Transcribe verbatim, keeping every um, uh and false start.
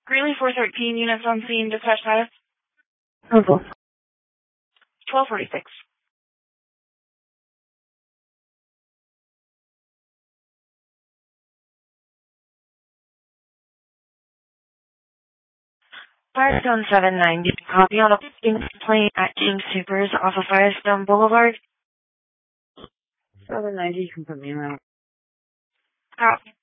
Greeley four thirteen, units on scene, dispatch status. Purple. twelve forty-six. Firestone seven ninety, copy on a plane at King Supers off of Firestone Boulevard. seven ninety, you can put me in that. Copy.